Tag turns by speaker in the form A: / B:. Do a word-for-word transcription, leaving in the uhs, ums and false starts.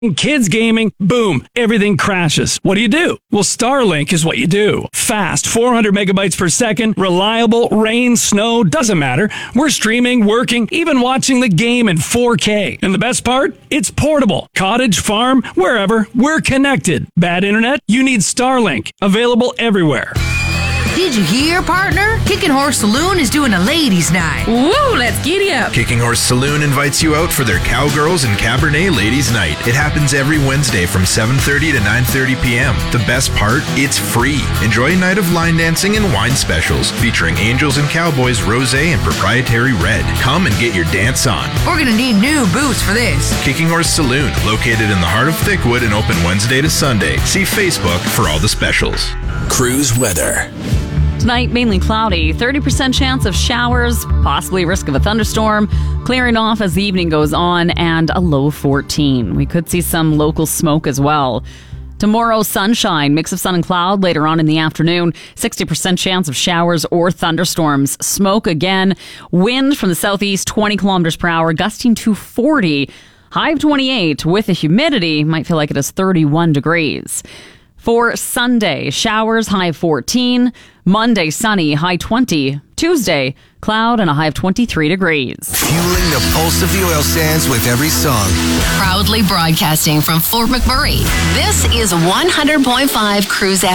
A: Kids gaming, boom, everything crashes. What do you do? Well, Starlink is what you do. Fast, four hundred megabytes per second, reliable, rain, snow, doesn't matter. We're streaming, working, even watching the game in four K. And the best part? It's portable. Cottage, farm, wherever, we're connected. Bad internet? You need Starlink. Available everywhere.
B: Did you hear, partner? Kicking Horse Saloon is doing a ladies' night.
C: Woo, let's giddy up.
D: Kicking Horse Saloon invites you out for their Cowgirls and Cabernet Ladies' Night. It happens every Wednesday from seven thirty to nine thirty p.m. The best part? It's free. Enjoy a night of line dancing and wine specials featuring Angels and Cowboys Rosé and proprietary red. Come and get your dance on.
B: We're gonna need new boots for this.
D: Kicking Horse Saloon, located in the heart of Thickwood and open Wednesday to Sunday. See Facebook for all the specials.
E: Cruise weather.
F: Tonight, mainly cloudy, thirty percent chance of showers, possibly risk of a thunderstorm, clearing off as the evening goes on, and a low fourteen. We could see some local smoke as well. Tomorrow, sunshine, mix of sun and cloud later on in the afternoon, sixty percent chance of showers or thunderstorms. Smoke again, wind from the southeast, twenty kilometers per hour, gusting to forty. High of twenty-eight with the humidity, might feel like it is thirty-one degrees. For Sunday, showers, high of fourteen. Monday, sunny, high twenty. Tuesday, cloud and a high of twenty-three degrees.
E: Fueling the pulse of the oil sands with every song.
G: Proudly broadcasting from Fort McMurray. This is one hundred point five Cruise